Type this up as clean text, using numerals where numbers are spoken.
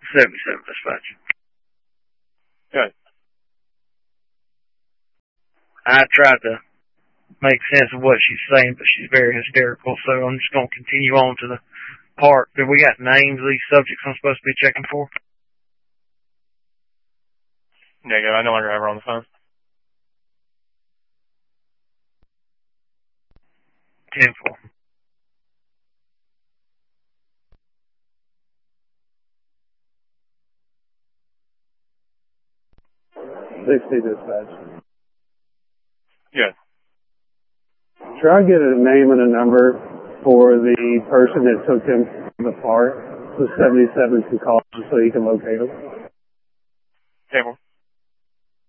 77 dispatch. Good. I tried to make sense of what she's saying, but she's very hysterical, so I'm just going to continue on to the part. Do we got names of these subjects I'm supposed to be checking for? Negative. I no longer have her on the phone. 10-4. Dispatch. Good. Try to get a name and a number for the person that took him apart. The 77 can call him so you can locate him. 10-4.